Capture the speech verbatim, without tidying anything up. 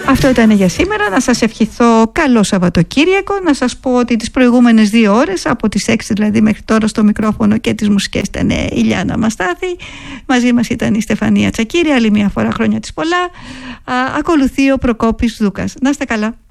Αυτό ήταν για σήμερα. Να σας ευχηθώ καλό Σαββατοκύριακο. Να σας πω ότι τις προηγούμενες δύο ώρες, από τις έξι δηλαδή μέχρι τώρα, στο μικρόφωνο και τις μουσικές ήταν η Ιλιάνα Μαστάθη. Μαζί μας ήταν η Στεφανία Τσακύρη. Άλλη μια φορά χρόνια της πολλά. Α, ακολουθεί ο Προκόπης Δούκας. Να είστε καλά.